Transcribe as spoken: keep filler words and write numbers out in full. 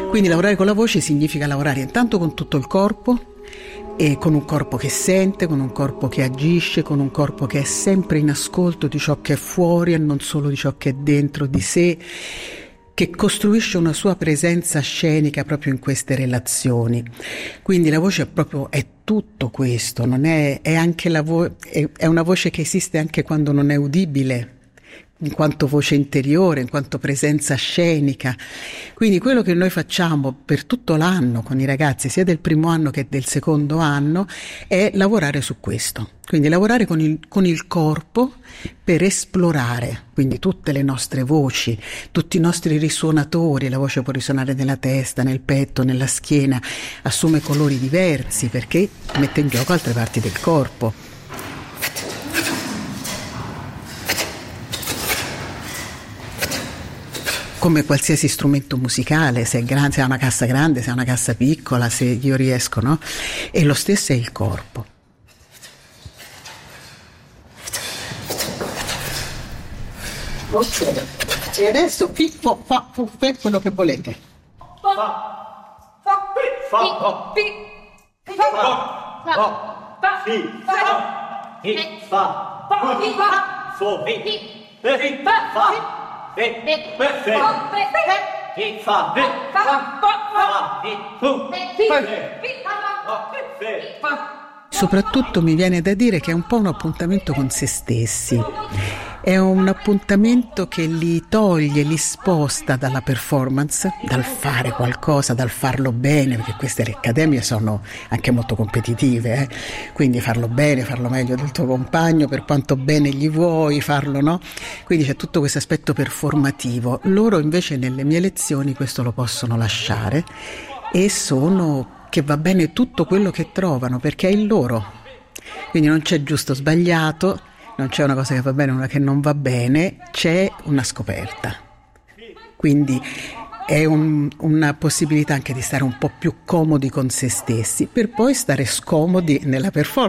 Quindi lavorare con la voce significa lavorare intanto con tutto il corpo, e con un corpo che sente, con un corpo che agisce, con un corpo che è sempre in ascolto di ciò che è fuori e non solo di ciò che è dentro di sé, che costruisce una sua presenza scenica proprio in queste relazioni. Quindi la voce è proprio è tutto questo, non è, è anche la vo- è, è una voce che esiste anche quando non è udibile, in quanto voce interiore, in quanto presenza scenica. Quindi quello che noi facciamo per tutto l'anno con i ragazzi, sia del primo anno che del secondo anno, è lavorare su questo. Quindi lavorare con il, con il corpo per esplorare, quindi tutte le nostre voci, tutti i nostri risuonatori. La voce può risuonare nella testa, nel petto, nella schiena, assume colori diversi perché mette in gioco altre parti del corpo. Come qualsiasi strumento musicale, se è grande, se ha una cassa grande, se ha una cassa piccola, se io riesco, no? E lo stesso è il corpo. Ok, e adesso Pippo fa quello che volete. Fa, fa, fa, pi, pi, fa, fa, fa, fi, fa, hi, fa, pi, fa, fo, hi, fi, fa. Soprattutto mi viene da dire che è un po' un appuntamento con se stessi. È un appuntamento che li toglie, li sposta dalla performance, dal fare qualcosa, dal farlo bene, perché queste le accademie sono anche molto competitive, eh? Quindi farlo bene, farlo meglio del tuo compagno, per quanto bene gli vuoi, farlo, no? Quindi c'è tutto questo aspetto performativo. Loro invece nelle mie lezioni questo lo possono lasciare e sono che va bene tutto quello che trovano, perché è il loro. Quindi non c'è giusto o sbagliato, non c'è una cosa che va bene e una che non va bene, c'è una scoperta. Quindi è un, una possibilità anche di stare un po' più comodi con se stessi, per poi stare scomodi nella performance.